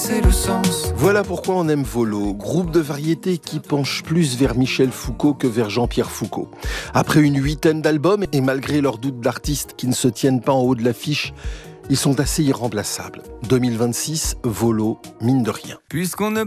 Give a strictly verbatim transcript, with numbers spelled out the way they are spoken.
c'est le sens. Voilà pourquoi on aime Volo, groupe de variété qui penche plus vers Michel Foucault que vers Jean-Pierre Foucault. Après une huitaine d'albums, et malgré leurs doutes d'artistes qui ne se tiennent pas en haut de l'affiche, ils sont assez irremplaçables. deux mille vingt-six, Volo, mine de rien. Puisqu'on ne